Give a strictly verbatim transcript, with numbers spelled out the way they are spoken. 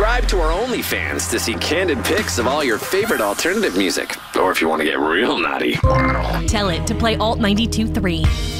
subscribe to our OnlyFans to see candid pics of all your favorite alternative music. Or if you want to get real naughty. Tell it to play Alt ninety-two point three.